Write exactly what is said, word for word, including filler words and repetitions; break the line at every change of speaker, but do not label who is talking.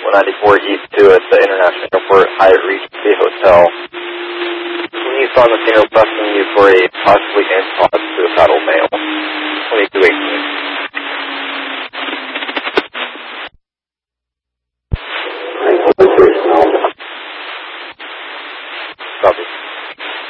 one ninety-four East two at the International Airport Hyatt Regency Hotel. Police on the scene requesting you for a possibly in-cause suicidal male.